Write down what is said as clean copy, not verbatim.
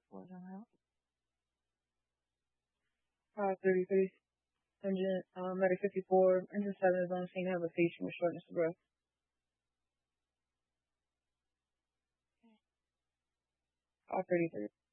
What am 33. Engine, medic 54. Engine 7 is on scene. Have a patient with shortness of breath. 33.